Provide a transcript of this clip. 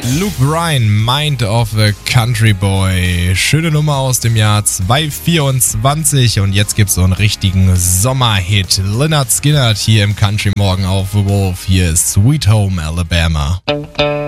Luke Bryan, Mind of a Country Boy. Schöne Nummer aus dem Jahr 2024 und jetzt gibt's so einen richtigen Sommerhit. Lynyrd Skynyrd hier im Country Morgen auf The Wolf. Hier ist Sweet Home Alabama.